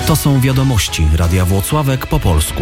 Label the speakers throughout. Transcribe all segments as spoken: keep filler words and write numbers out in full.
Speaker 1: To są wiadomości Radia Włocławek po polsku.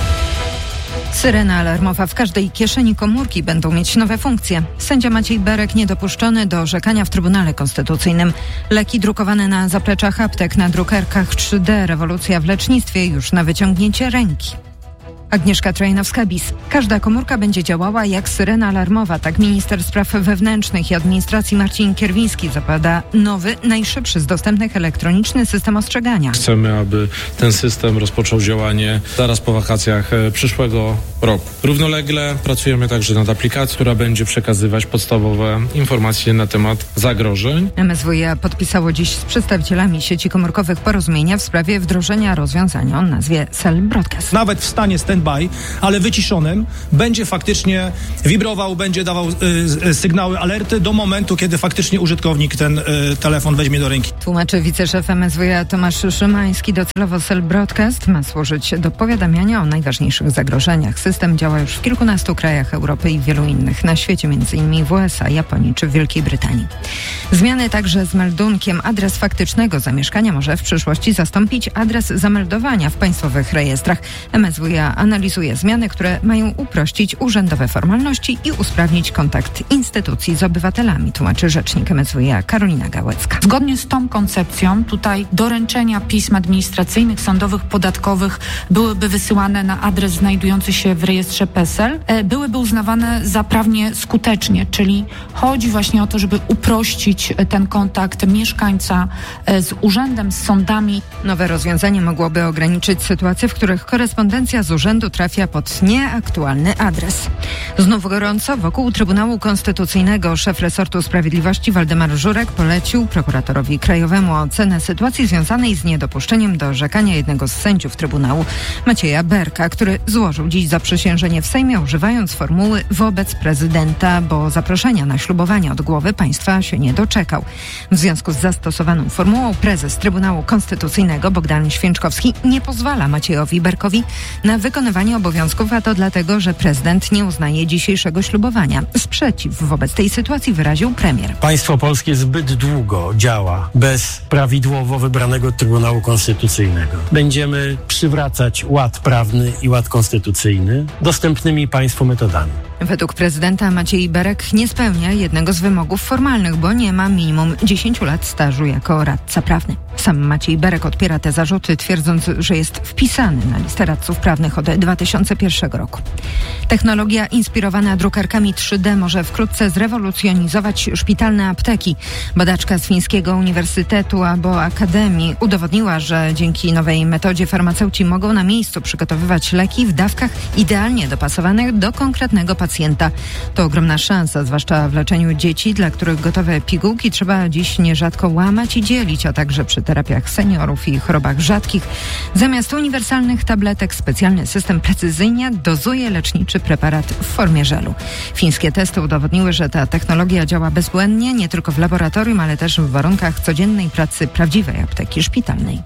Speaker 2: Syrena alarmowa w każdej kieszeni komórki będą mieć nowe funkcje. Sędzia Maciej Berek niedopuszczony do orzekania w Trybunale Konstytucyjnym. Leki drukowane na zapleczach aptek, na drukarkach trzy D. Rewolucja w lecznictwie już na wyciągnięcie ręki. Agnieszka Trajnowska-Bis. Każda komórka będzie działała jak syrena alarmowa. Tak minister spraw wewnętrznych i administracji Marcin Kierwiński zapowiada nowy, najszybszy z dostępnych elektroniczny system ostrzegania.
Speaker 3: Chcemy, aby ten system rozpoczął działanie zaraz po wakacjach przyszłego roku. Równolegle pracujemy także nad aplikacją, która będzie przekazywać podstawowe informacje na temat zagrożeń.
Speaker 2: M S W iA podpisało dziś z przedstawicielami sieci komórkowych porozumienia w sprawie wdrożenia rozwiązania o nazwie Cell Broadcast.
Speaker 4: Nawet w stanie stand-by, ale wyciszonym, będzie faktycznie wibrował, będzie dawał y, y, sygnały, alerty do momentu, kiedy faktycznie użytkownik ten y, telefon weźmie do ręki.
Speaker 2: Tłumaczy wiceszef M S W iA Tomasz Szymański. Docelowo Cell Broadcast ma służyć do powiadamiania o najważniejszych zagrożeniach. System działa już w kilkunastu krajach Europy i wielu innych na świecie, między innymi w U S A, Japonii czy w Wielkiej Brytanii. Zmiany także z meldunkiem. Adres faktycznego zamieszkania może w przyszłości zastąpić adres zameldowania w państwowych rejestrach. M S W iA analizuje zmiany, które mają uprościć urzędowe formalności i usprawnić kontakt instytucji z obywatelami, tłumaczy rzecznik M S W iA Karolina Gałecka.
Speaker 5: Zgodnie z tą koncepcją tutaj doręczenia pism administracyjnych, sądowych, podatkowych byłyby wysyłane na adres znajdujący się w rejestrze PESEL, byłyby uznawane za prawnie skutecznie, czyli chodzi właśnie o to, żeby uprościć ten kontakt mieszkańca z urzędem, z sądami.
Speaker 2: Nowe rozwiązanie mogłoby ograniczyć sytuacje, w których korespondencja z urzędu trafia pod nieaktualny adres. Znów gorąco wokół Trybunału Konstytucyjnego. Szef resortu sprawiedliwości Waldemar Żurek polecił prokuratorowi krajowemu ocenę sytuacji związanej z niedopuszczeniem do orzekania jednego z sędziów Trybunału, Macieja Berka, który złożył dziś zaprzysiężenie w Sejmie, używając formuły wobec prezydenta, bo zaproszenia na ślubowanie od głowy państwa się nie doczekał. W związku z zastosowaną formułą prezes Trybunału Konstytucyjnego Bogdan Święczkowski nie pozwala Maciejowi Berkowi na wykonywanie obowiązków, a to dlatego, że prezydent nie uznaje dzisiejszego ślubowania. Sprzeciw wobec tej sytuacji wyraził premier.
Speaker 6: Państwo polskie zbyt długo działa bez prawidłowo wybranego Trybunału Konstytucyjnego. Będziemy przywracać ład prawny i ład konstytucyjny dostępnymi państwu metodami.
Speaker 2: Według prezydenta Maciej Berek nie spełnia jednego z wymogów formalnych, bo nie ma minimum dziesięciu lat stażu jako radca prawny. Sam Maciej Berek odpiera te zarzuty, twierdząc, że jest wpisany na listę radców prawnych od dwa tysiące pierwszego roku. Technologia inspirowana drukarkami trzy D może wkrótce zrewolucjonizować szpitalne apteki. Badaczka z fińskiego uniwersytetu albo akademii udowodniła, że dzięki nowej metodzie farmaceuci mogą na miejscu przygotowywać leki w dawkach idealnie dopasowanych do konkretnego pacjenta. To ogromna szansa, zwłaszcza w leczeniu dzieci, dla których gotowe pigułki trzeba dziś nierzadko łamać i dzielić, a także przy terapiach seniorów i chorobach rzadkich. Zamiast uniwersalnych tabletek specjalny system precyzyjnie dozuje leczniczy preparat w formie żelu. Fińskie testy udowodniły, że ta technologia działa bezbłędnie nie tylko w laboratorium, ale też w warunkach codziennej pracy prawdziwej apteki szpitalnej.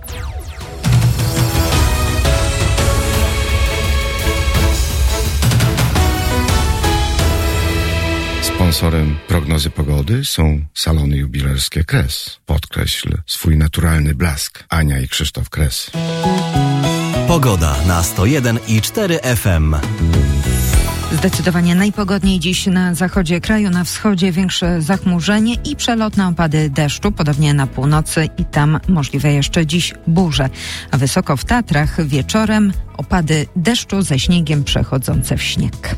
Speaker 7: Sponsorem prognozy pogody są salony jubilerskie Kres. Podkreśl swój naturalny blask. Ania i Krzysztof Kres.
Speaker 1: Pogoda na sto jeden i cztery F M.
Speaker 2: Zdecydowanie najpogodniej dziś na zachodzie kraju, na wschodzie większe zachmurzenie i przelotne opady deszczu, podobnie na północy i tam możliwe jeszcze dziś burze. A wysoko w Tatrach wieczorem opady deszczu ze śniegiem przechodzące w śnieg.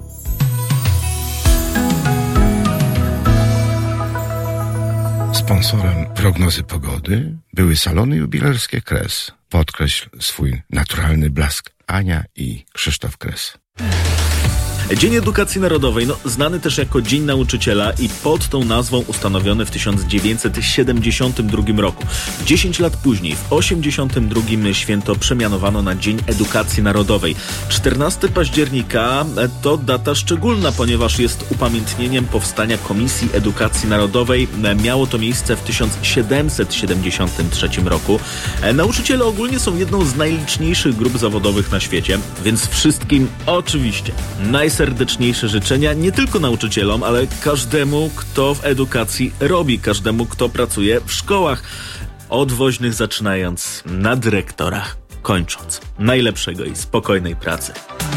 Speaker 7: Sponsorem prognozy pogody były salony jubilerskie Kres. Podkreśl swój naturalny blask. Ania i Krzysztof Kres.
Speaker 8: Dzień Edukacji Narodowej, no, znany też jako Dzień Nauczyciela i pod tą nazwą ustanowiony w tysiąc dziewięćset siedemdziesiątym drugim roku. Dziesięć lat później, w osiemdziesiątym drugim święto przemianowano na Dzień Edukacji Narodowej. czternastego października to data szczególna, ponieważ jest upamiętnieniem powstania Komisji Edukacji Narodowej. Miało to miejsce w tysiąc siedemset siedemdziesiątym trzecim roku. Nauczyciele ogólnie są jedną z najliczniejszych grup zawodowych na świecie, więc wszystkim oczywiście najserdeczniejsze życzenia nie tylko nauczycielom, ale każdemu, kto w edukacji robi, każdemu, kto pracuje w szkołach. Od woźnych zaczynając, na dyrektorach kończąc. Najlepszego i spokojnej pracy.